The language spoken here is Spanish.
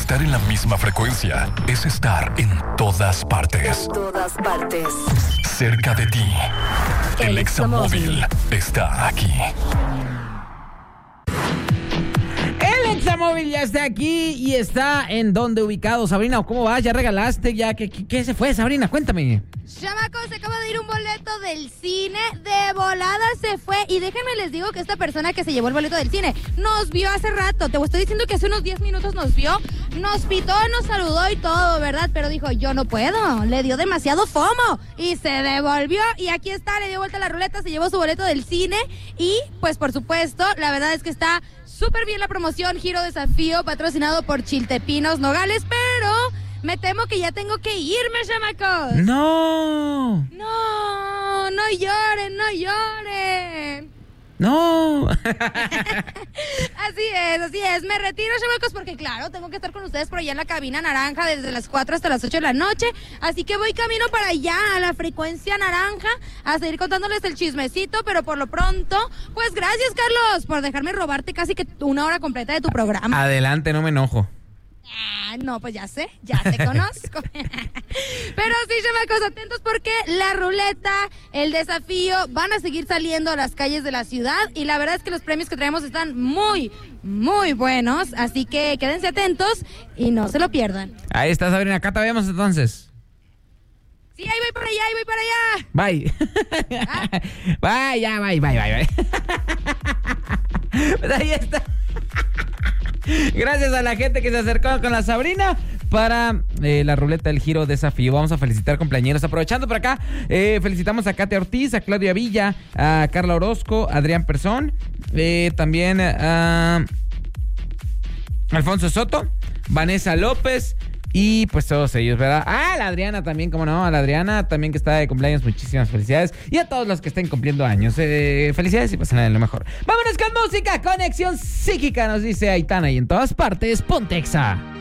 Estar en la misma frecuencia es estar en todas partes. En todas partes. Cerca de ti. El Examóvil está aquí. El Examóvil ya está aquí y está en donde ubicado. Sabrina, ¿cómo vas? ¿Ya regalaste? ¿Ya qué se fue, Sabrina? Cuéntame. Chamacos, se acaba de ir un boleto del cine, de volada se fue. Y déjenme les digo que esta persona que se llevó el boleto del cine nos vio hace rato. Te estoy diciendo que hace unos 10 minutos nos vio, nos pitó, nos saludó y todo, ¿verdad? Pero dijo, yo no puedo, le dio demasiado FOMO y se devolvió. Y aquí está, le dio vuelta a la ruleta, se llevó su boleto del cine. Y pues por supuesto, la verdad es que está súper bien la promoción Giro Desafío, patrocinado por Chiltepinos Nogales, pero me temo que ya tengo que irme, chamacos. No. No, no lloren, no lloren. No. Así es. Me retiro, chamacos, porque claro, tengo que estar con ustedes por allá en la cabina naranja desde las 4 hasta las 8 de la noche. Así que voy camino para allá, a la frecuencia naranja, a seguir contándoles el chismecito, pero por lo pronto, pues gracias, Carlos, por dejarme robarte casi que una hora completa de tu programa. Adelante, no me enojo. No, pues ya sé, ya te conozco. Pero sí, chamacos, atentos porque la ruleta, el desafío, van a seguir saliendo a las calles de la ciudad. Y la verdad es que los premios que traemos están muy, muy buenos. Así que quédense atentos y no se lo pierdan. Ahí está, Sabrina, acá te vemos entonces. Sí, ahí voy para allá, Bye. Ah. Bye, ya, bye. Pues ahí está. Gracias a la gente que se acercó con la Sabrina para la ruleta del Giro Desafío. Vamos a felicitar cumpleañeros. Aprovechando por acá, felicitamos a Katia Ortiz, a Claudia Villa, a Carla Orozco, a Adrián Persón, también a Alfonso Soto, Vanessa López y pues todos ellos, ¿verdad? Ah, la Adriana también, cómo no, a la Adriana también que está de cumpleaños, muchísimas felicidades. Y a todos los que estén cumpliendo años, felicidades y pasen lo mejor. Vámonos con música, Conexión Psíquica, nos dice Aitana, y en todas partes, Pontexa.